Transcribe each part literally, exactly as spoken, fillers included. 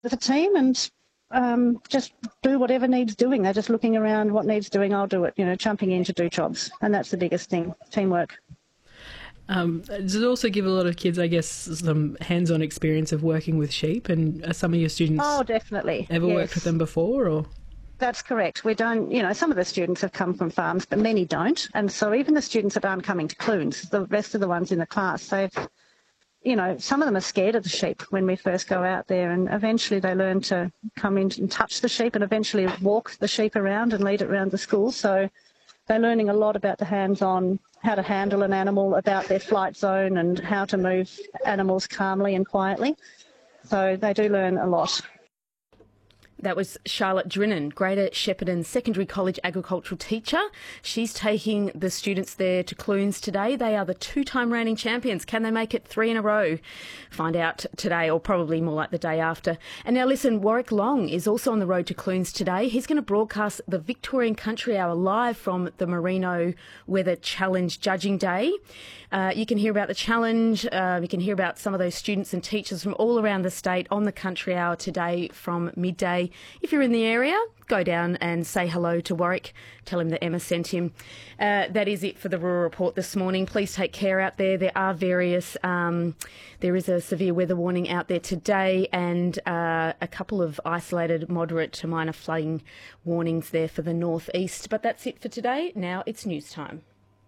with a team and um, just do whatever needs doing. They're just looking around, what needs doing, I'll do it, you know, jumping in to do jobs. And that's the biggest thing, teamwork. Um, does it also give a lot of kids, I guess, some hands-on experience of working with sheep? And are some of your students oh, definitely. ever yes. worked with them before? Or That's correct. We don't, you know, some of the students have come from farms, but many don't. And so even the students that aren't coming to Clunes, the rest of the ones in the class, they've, you know, some of them are scared of the sheep when we first go out there, and eventually they learn to come in and touch the sheep and eventually walk the sheep around and lead it around the school. So they're learning a lot about the hands-on, how to handle an animal, about their flight zone and how to move animals calmly and quietly. So they do learn a lot. That was Charlotte Drinnen, Greater Shepparton Secondary College agricultural teacher. She's taking the students there to Clunes today. They are the two-time reigning champions. Can they make it three in a row? Find out today, or probably more like the day after. And now listen, Warwick Long is also on the road to Clunes today. He's going to broadcast the Victorian Country Hour live from the Merino Weather Challenge Judging Day. Uh, you can hear about the challenge. Uh, you can hear about some of those students and teachers from all around the state on the Country Hour today from midday. If you're in the area, go down and say hello to Warwick. Tell him that Emma sent him. Uh, that is it for the Rural Report this morning. Please take care out there. There are various, um, there is a severe weather warning out there today, and uh, a couple of isolated moderate to minor flooding warnings there for the northeast. But that's it for today. Now it's news time.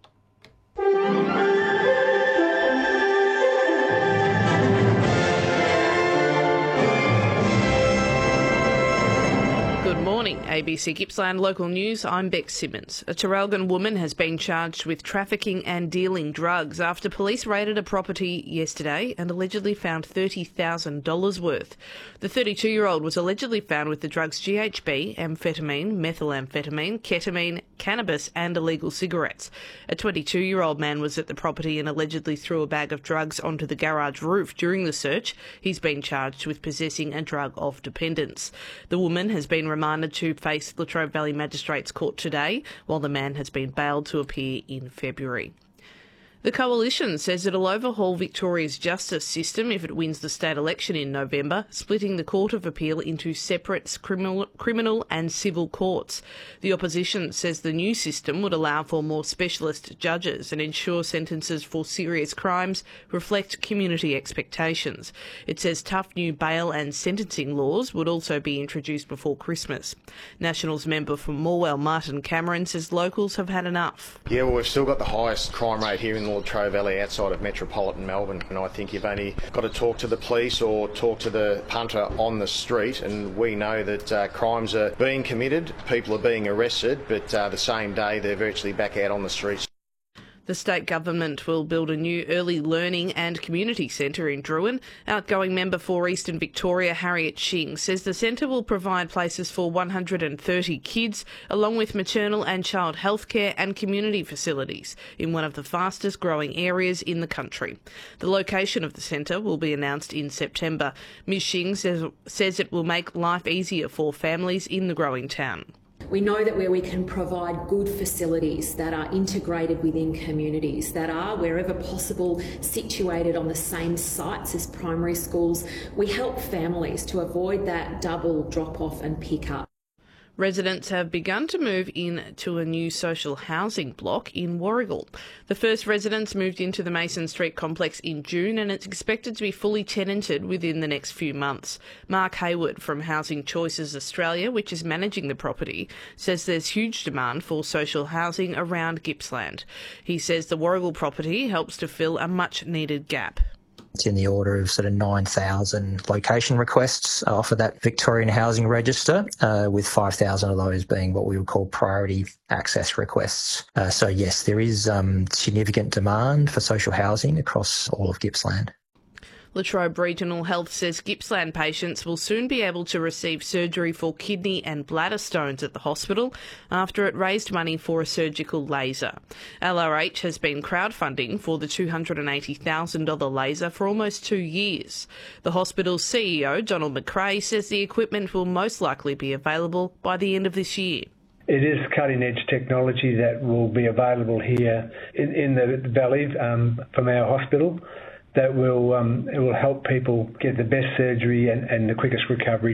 Good morning, A B C Gippsland Local News. I'm Bex Simmons. A Traralgon woman has been charged with trafficking and dealing drugs after police raided a property yesterday and allegedly found thirty thousand dollars worth. The thirty-two-year-old was allegedly found with the drugs G H B, amphetamine, methylamphetamine, ketamine, cannabis and illegal cigarettes. A twenty-two-year-old man was at the property and allegedly threw a bag of drugs onto the garage roof during the search. He's been charged with possessing a drug of dependence. The woman has been remanded to face Latrobe Valley Magistrates Court today, while the man has been bailed to appear in February. The Coalition says it'll overhaul Victoria's justice system if it wins the state election in November, splitting the Court of Appeal into separate criminal, criminal and civil courts. The opposition says the new system would allow for more specialist judges and ensure sentences for serious crimes reflect community expectations. It says tough new bail and sentencing laws would also be introduced before Christmas. Nationals member for Morwell, Martin Cameron, says locals have had enough. Yeah, well, we've still got the highest crime rate here in the Latrobe Valley outside of metropolitan Melbourne, and I think you've only got to talk to the police or talk to the punter on the street and we know that uh, crimes are being committed, people are being arrested, but uh, the same day they're virtually back out on the streets. The state government will build a new early learning and community centre in Drouin. Outgoing member for Eastern Victoria, Harriet Shing, says the centre will provide places for one hundred thirty kids, along with maternal and child healthcare and community facilities in one of the fastest growing areas in the country. The location of the centre will be announced in September. Miz Shing says, says it will make life easier for families in the growing town. We know that where we can provide good facilities that are integrated within communities, that are, wherever possible, situated on the same sites as primary schools, we help families to avoid that double drop-off and pick-up. Residents have begun to move in to a new social housing block in Warragul. The first residents moved into the Mason Street complex in June and it's expected to be fully tenanted within the next few months. Mark Hayward from Housing Choices Australia, which is managing the property, says there's huge demand for social housing around Gippsland. He says the Warragul property helps to fill a much-needed gap. It's in the order of sort of nine thousand location requests off of that Victorian Housing Register, uh, with five thousand of those being what we would call priority access requests. Uh, so yes, there is um, significant demand for social housing across all of Gippsland. Latrobe Regional Health says Gippsland patients will soon be able to receive surgery for kidney and bladder stones at the hospital after it raised money for a surgical laser. L R H has been crowdfunding for the two hundred eighty thousand dollars laser for almost two years. The hospital's C E O, Donald McRae, says the equipment will most likely be available by the end of this year. It is cutting-edge technology that will be available here in, in the valley um, from our hospital. that will um, it will help people get the best surgery and, and the quickest recovery